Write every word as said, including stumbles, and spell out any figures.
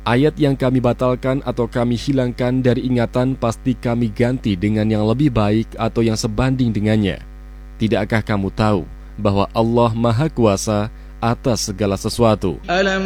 Ayat yang kami batalkan atau kami hilangkan dari ingatan pasti kami ganti dengan yang lebih baik atau yang sebanding dengannya. Tidakkah kamu tahu bahwa Allah Maha Kuasa atas segala sesuatu? Alam